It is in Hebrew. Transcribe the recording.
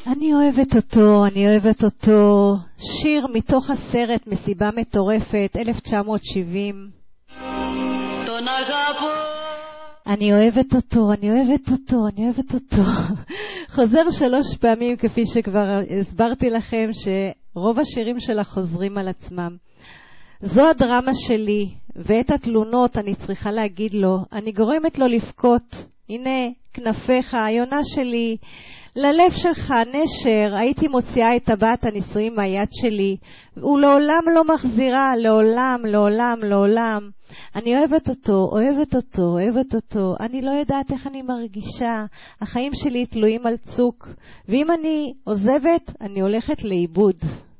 אני אוהבת אותו, אני אוהבת אותו. שיר מתוך הסרט מסיבה מטורפת, 1970. אני אוהבת אותו, אני אוהבת אותו, אני אוהבת אותו. חוזר 3 פעמים, כפי שכבר הסברתי לכם, שרוב השירים שלה חוזרים על עצמם. זו הדרמה שלי, ואת התלונות אני צריכה להגיד לו. אני גורמת לו לבכות. הנה, כנפיך, היונה שלי. ללב שלך, נשר, הייתי מוציאה את טבעת הנישואים מהיד שלי, ולעולם לא מחזירה, לעולם, לעולם, לעולם. אני אוהבת אותו, אוהבת אותו, אוהבת אותו. אני לא יודעת איך אני מרגישה. החיים שלי תלויים על צוק, ואם אני עוזבת, אני הולכת לאיבוד.